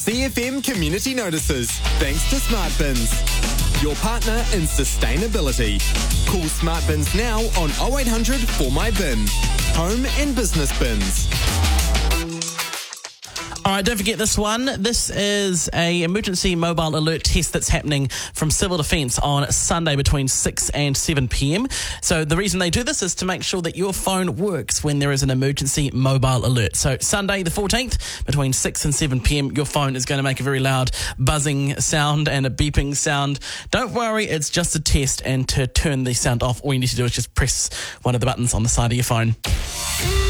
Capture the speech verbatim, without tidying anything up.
C F M Community Notices, thanks to Smart Bins, your partner in sustainability. Call Smart Bins now on oh eight hundred four my bin. Home and business bins. All right, don't forget this one. This is a emergency mobile alert test that's happening from Civil Defence on Sunday between six and seven p.m. So the reason they do this is to make sure that your phone works when there is an emergency mobile alert. So Sunday the fourteenth between six and seven p.m. your phone is going to make a very loud buzzing sound and a beeping sound. Don't worry, it's just a test, and to turn the sound off, all you need to do is just press one of the buttons on the side of your phone.